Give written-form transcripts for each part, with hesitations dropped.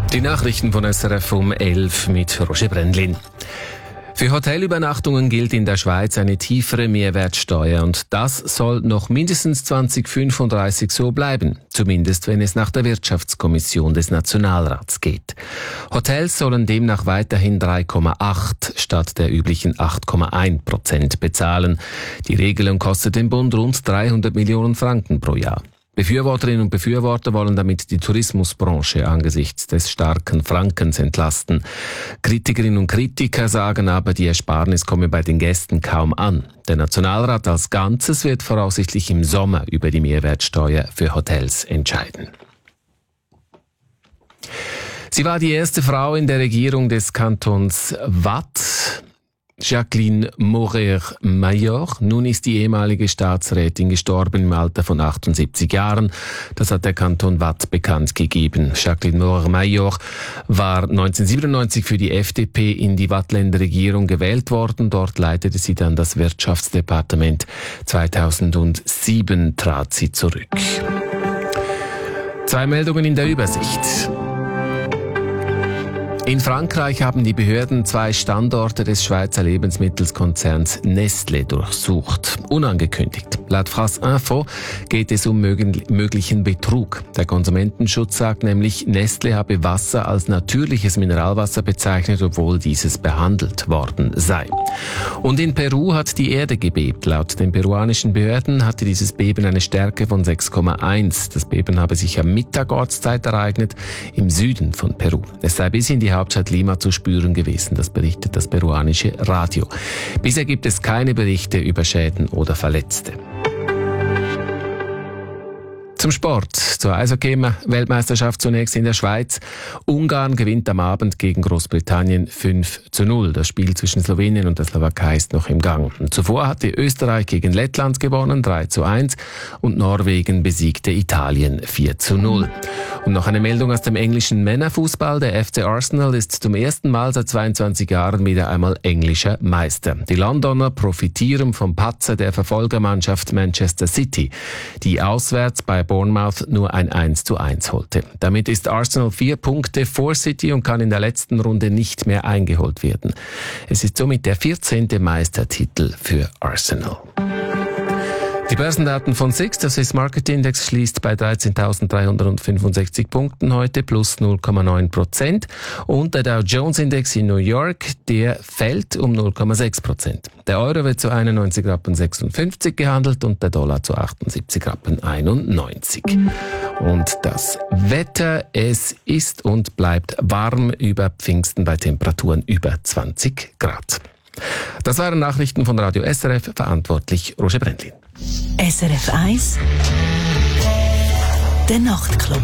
Die Nachrichten von SRF um 11 mit Roger Brändlin. Für Hotelübernachtungen gilt in der Schweiz eine tiefere Mehrwertsteuer und das soll noch mindestens 2035 so bleiben, zumindest wenn es nach der Wirtschaftskommission des Nationalrats geht. Hotels sollen demnach weiterhin 3,8 statt der üblichen 8,1% bezahlen. Die Regelung kostet den Bund rund 300 Millionen Franken pro Jahr. Befürworterinnen und Befürworter wollen damit die Tourismusbranche angesichts des starken Frankens entlasten. Kritikerinnen und Kritiker sagen aber, die Ersparnis komme bei den Gästen kaum an. Der Nationalrat als Ganzes wird voraussichtlich im Sommer über die Mehrwertsteuer für Hotels entscheiden. Sie war die erste Frau in der Regierung des Kantons Waadt, Jacqueline Maurer-Mayor. Nun ist die ehemalige Staatsrätin gestorben im Alter von 78 Jahren. Das hat der Kanton Waadt bekannt gegeben. Jacqueline Maurer-Mayor war 1997 für die FDP in die Waadtländer Regierung gewählt worden. Dort leitete sie dann das Wirtschaftsdepartement. 2007 trat sie zurück. 2 Meldungen in der Übersicht. In Frankreich haben die Behörden 2 Standorte des Schweizer Lebensmittelskonzerns Nestlé durchsucht. Unangekündigt. Laut France Info geht es um möglichen Betrug. Der Konsumentenschutz sagt nämlich, Nestlé habe Wasser als natürliches Mineralwasser bezeichnet, obwohl dieses behandelt worden sei. Und in Peru hat die Erde gebebt. Laut den peruanischen Behörden hatte dieses Beben eine Stärke von 6,1. Das Beben habe sich am Mittag Ortszeit ereignet im Süden von Peru. Es sei bis in die Hauptstadt Lima zu spüren gewesen, das berichtet das peruanische Radio. Bisher gibt es keine Berichte über Schäden oder Verletzte. Zum Sport, zur Eishockey-Weltmeisterschaft zunächst in der Schweiz. Ungarn gewinnt am Abend gegen Großbritannien 5:0. Das Spiel zwischen Slowenien und der Slowakei ist noch im Gang. Und zuvor hatte Österreich gegen Lettland gewonnen, 3:1. Und Norwegen besiegte Italien 4:0. Und noch eine Meldung aus dem englischen Männerfußball. Der FC Arsenal ist zum ersten Mal seit 22 Jahren wieder einmal englischer Meister. Die Londoner profitieren vom Patzer der Verfolgermannschaft Manchester City, die auswärts bei Bournemouth nur ein 1:1 holte. Damit ist Arsenal 4 Punkte vor City und kann in der letzten Runde nicht mehr eingeholt werden. Es ist somit der 14. Meistertitel für Arsenal. Die Börsendaten von SIX, der Swiss Market Index, schließt bei 13.365 Punkten heute, plus 0,9%. Und der Dow Jones Index in New York, der fällt um 0,6%. Der Euro wird zu 91,56 Rappen gehandelt und der Dollar zu 78,91 Rappen. Und das Wetter, es ist und bleibt warm über Pfingsten bei Temperaturen über 20 Grad. Das waren Nachrichten von Radio SRF, verantwortlich Roger Brändlin. SRF 1 Der Nachtclub.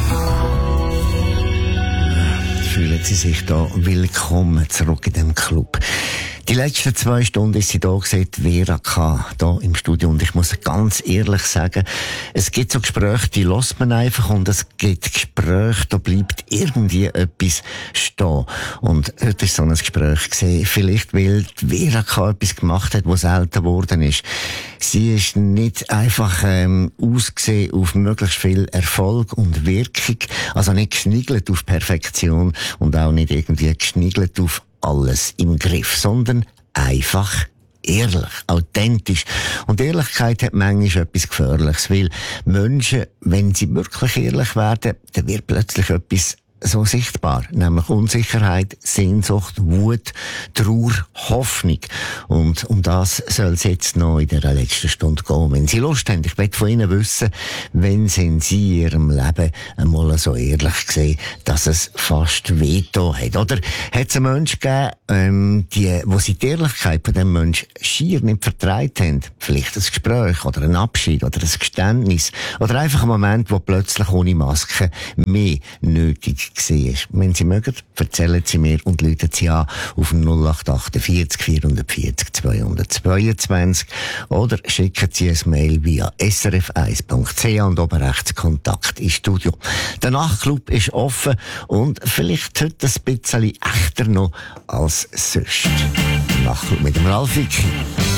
Fühlen Sie sich da willkommen zurück in dem Club. Die letzten 2 Stunden ist sie da gewesen, Vera K. da im Studio. Und ich muss ganz ehrlich sagen, es gibt so Gespräche, die lässt man einfach, und es gibt Gespräche, da bleibt irgendwie etwas stehen. Und heute ist so ein Gespräch gewesen, vielleicht weil die Vera K. etwas gemacht hat, was selten geworden ist. Sie ist nicht einfach ausgesehen auf möglichst viel Erfolg und Wirkung, also nicht geschniegelt auf Perfektion und auch nicht irgendwie geschniegelt auf alles im Griff, sondern einfach ehrlich, authentisch. Und Ehrlichkeit hat manchmal etwas Gefährliches, weil Menschen, wenn sie wirklich ehrlich werden, dann wird plötzlich etwas so sichtbar, nämlich Unsicherheit, Sehnsucht, Wut, Trauer, Hoffnung. Und um das soll es jetzt noch in der letzten Stunde gehen. Wenn Sie Lust haben, ich möchte von Ihnen wissen, wenn sind Sie in Ihrem Leben einmal so ehrlich gesehen, dass es fast wehgetan hat? Oder hat es einen Menschen gegeben, wo Sie die Ehrlichkeit von diesem Menschen schier nicht vertraut haben? Vielleicht ein Gespräch oder ein Abschied oder ein Geständnis oder einfach ein Moment, wo plötzlich ohne Maske mehr nötig war. Wenn Sie mögen, erzählen Sie mir und rufen Sie an auf 0848 440 222 oder schicken Sie ein Mail via srf1.ch und oben rechts Kontakt ins Studio. Der Nachtclub ist offen und vielleicht heute ein bisschen echter noch als sonst. Nachtclub mit dem Ralf Wicki.